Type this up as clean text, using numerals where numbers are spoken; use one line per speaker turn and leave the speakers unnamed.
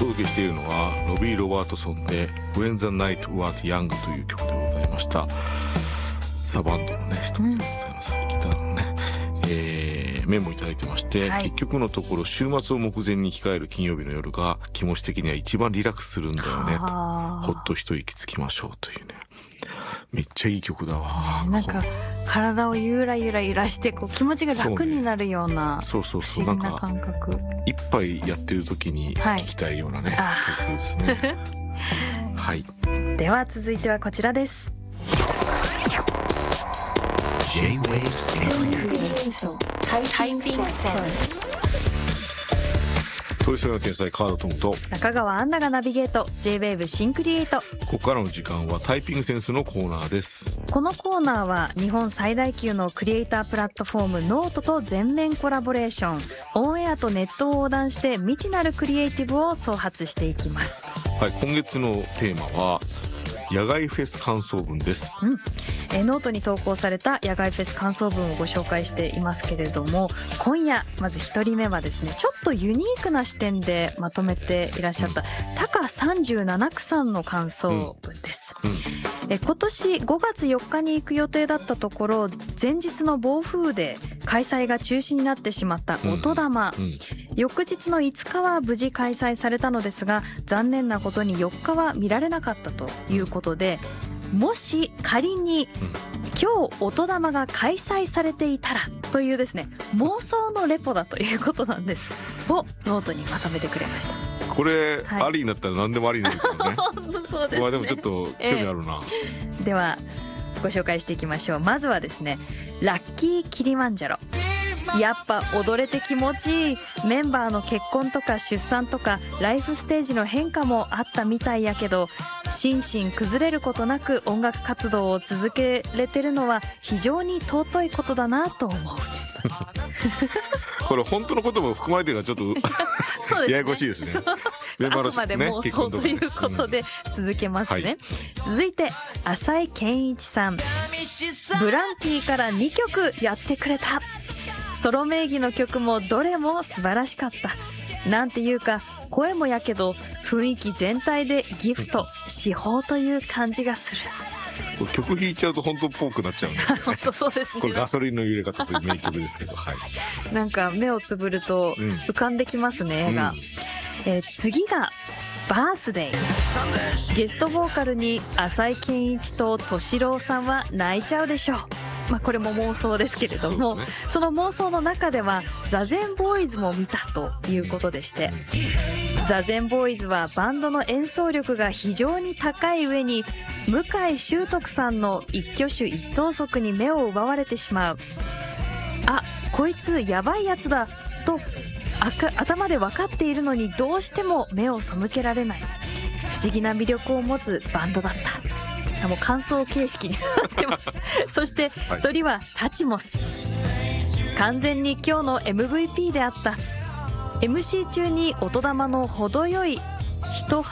届けしているのはロビー・ロバートソンで When the Night Was Young という曲でございました。ザ・バンドのね人でございます、ギターのね、メモいただいてまして、結局のところ週末を目前に控える金曜日の夜が気持ち的には一番リラックスするんだよねと、ほっと一息つきましょうというね、めっちゃいい曲だわ。
なんか体をゆらゆら揺らしてこう気持ちが楽になるような不思議な感覚。
一杯やってる時に聴きたいようなね、曲ですね。はい。
では続いてはこちらです。
トイストーリーの天才川田智と
中川アンナがナビゲート J-WAVE シンクリエイト。
ここからの時間はタイピングセンスのコーナーです。
このコーナーは日本最大級のクリエイタープラットフォームノートと全面コラボレーション、オンエアとネットを横断して未知なるクリエイティブを創発していきます。
はい、今月のテーマは野外フェス感想文です。
ノートに投稿された野外フェス感想文をご紹介していますけれども、今夜まず1人目はですね、ちょっとユニークな視点でまとめていらっしゃったタカ37区さんの感想文です。今年5月4日に行く予定だったところ、前日の暴風で開催が中止になってしまった音玉、翌日の5日は無事開催されたのですが、残念なことに4日は見られなかったということで、もし仮に今日音玉が開催されていたらというですね、妄想のレポだということなんですをノートにまとめてくれました。
これ、ありになったら何でもありになるけどね。
本当そうですね。
でもちょっと興味あるな。
ではご紹介していきましょう。まずはですね、ラッキーキリマンジャロ。やっぱ踊れて気持ちいい。メンバーの結婚とか出産とかライフステージの変化もあったみたいやけど、心身崩れることなく音楽活動を続けれてるのは非常に尊いことだなと思う。
これ本当のことも含まれてるからちょっと
そうですね、
ややこしいですね。
あくまで妄想ということで続けますね。続いて浅井健一さん。ブランキーから2曲やってくれた。ソロ名義の曲もどれも素晴らしかった。なんていうか声もやけど雰囲気全体でギフト、至宝という感じがする。
曲弾いちゃうと本当っぽくなっちゃうんで、ね、
本当そうですね。
これガソリンの入れ方という名曲ですけど、はい、
なんか目をつぶると浮かんできますね、絵が。次がバースデイ。ゲストボーカルに浅井健一と敏郎さんは泣いちゃうでしょう。これも妄想ですけれども、 その妄想の中ではザゼンボーイズも見たということでして、ザゼンボーイズはバンドの演奏力が非常に高い上に向井秀徳さんの一挙手一投足に目を奪われてしまう。あ、こいつやばいやつだと頭で分かっているのにどうしても目を背けられない不思議な魅力を持つバンドだった。もう感想形式になってます。そして鳥はサチモス。完全に今日の MVP であった。 MC 中に音玉の程よい一